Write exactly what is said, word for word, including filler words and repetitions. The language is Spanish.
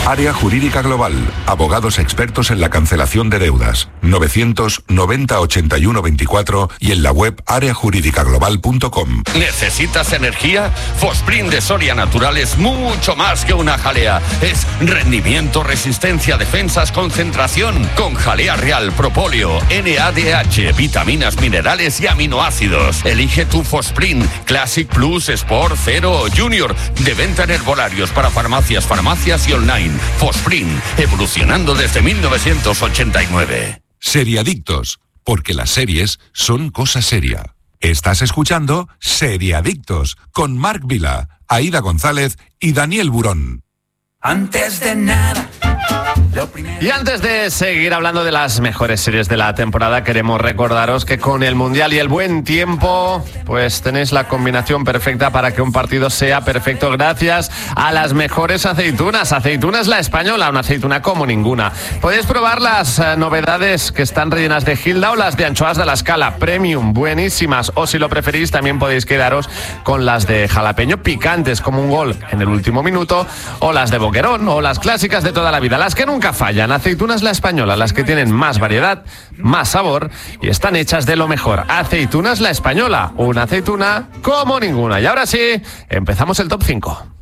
Área Jurídica Global. Abogados expertos en la cancelación de deudas. novecientos noventa ochenta y uno veinticuatro y en la web área jurídica global punto com. ¿Necesitas energía? Fosprint de Soria Natural es mucho más que una jalea. Es rendimiento, resistencia, defensas, concentración. Con jalea real, propóleo, N A D H, vitaminas, minerales y aminoácidos. Elige tu Fosprint Classic Plus, Sport, Cero o Junior. De venta en herbolarios para farmacias, farmacias y online. Fosprint, evolucionando desde mil novecientos ochenta y nueve. Seriadictos, porque las series son cosa seria. Estás escuchando Seriadictos con Marc Vila, Aida González y Daniel Burón. Antes de nada. Y antes de seguir hablando de las mejores series de la temporada, queremos recordaros que con el Mundial y el buen tiempo, pues tenéis la combinación perfecta para que un partido sea perfecto gracias a las mejores aceitunas. Aceitunas La Española, una aceituna como ninguna. Podéis probar las eh, novedades que están rellenas de Gilda o las de anchoas de la Scala, premium, buenísimas. O si lo preferís, también podéis quedaros con las de jalapeño picantes, como un gol en el último minuto, o las de boquerón, o las clásicas de toda la vida, las que nunca fallan. Aceitunas La Española, las que tienen más variedad, más sabor y están hechas de lo mejor. Aceitunas La Española, una aceituna como ninguna. Y ahora sí, empezamos el top cinco.